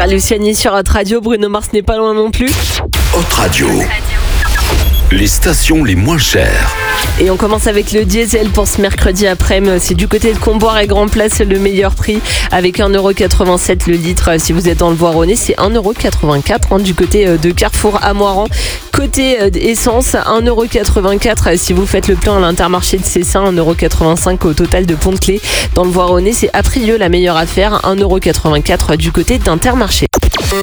Clara Luciani sur Hot Radio. Bruno Mars n'est pas loin non plus. Hot Radio. Les stations les moins chères. Et on commence avec le diesel pour ce mercredi après-midi. C'est du côté de Comboire et Grand Place le meilleur prix avec 1,87€ le litre. Si vous êtes dans le Voironnais, c'est 1,84€ du côté de Carrefour à Moiran. Côté essence, 1,84€ si vous faites le plein à l'Intermarché de Cessin, 1,85€ au total de Pont-de-Clé. Dans le Voironnais, c'est Aprieux la meilleure affaire, 1,84€ du côté d'Intermarché.